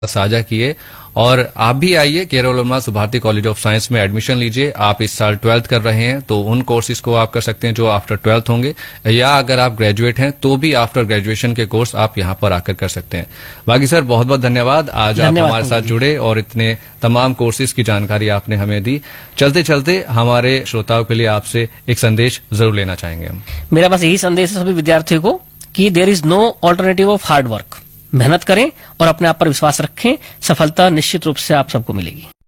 साझा किए। और आप भी आइए केरल उलमा सुभारती कॉलेज ऑफ साइंस में एडमिशन लीजिए। आप इस साल 12th कर रहे हैं तो उन कोर्सेज को आप कर सकते हैं जो आफ्टर 12th होंगे, या अगर आप ग्रेजुएट हैं तो भी आफ्टर ग्रेजुएशन के कोर्स आप यहां पर आकर कर सकते हैं। बाकी सर बहुत बहुत धन्यवाद, आज आप हमारे साथ जुड़े और इतने तमाम कोर्सेज की जानकारी आपने हमें दी। चलते चलते हमारे श्रोताओं के लिए आपसे एक संदेश जरूर लेना चाहेंगे हम। मेरा बस यही संदेश है सभी विद्यार्थियों को कि there is no alternative of hard work. मेहनत करें और अपने आप पर विश्वास रखें, सफलता निश्चित रूप से आप सबको मिलेगी।